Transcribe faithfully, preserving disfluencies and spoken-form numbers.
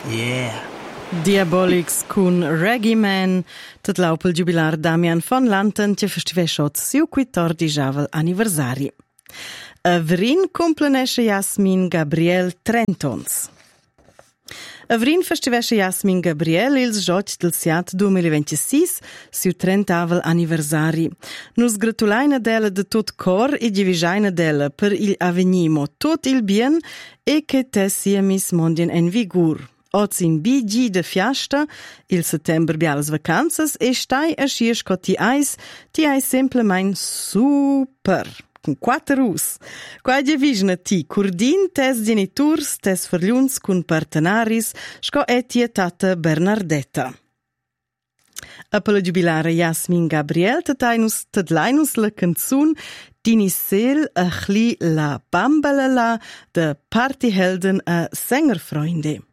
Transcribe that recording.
Yeah. Diabolics cun Reggae Man, tot l'aupel jubilar Damian von Lanten che festivesciot siu quattordicesimo anniversari. A Vrin complenesce Jasmin Gabriel trentons. A Vrin festivesce Jasmin Gabriel ils giochi del Siat duemilaventissis siu trentavel anniversari. Nus gratulaina della de tot cor e divisaina della per il avenimo tot il bien e che te sia mis mondien en vigur. Oz in B G de fiasta, il settember bialas vacanzas e stai a schier co ti eis, ti eis semplemain super. Con quattro us. Qua je visna ti, curdin tes geniturs, tes ferliuns cun partenaris, sco etie tata Bernardetta. A per la jubilare Jasmin Gabriel tatainus tadlainus la canzun Dinisel a chli la bambalala de Partyhelden a Sängerfreunde.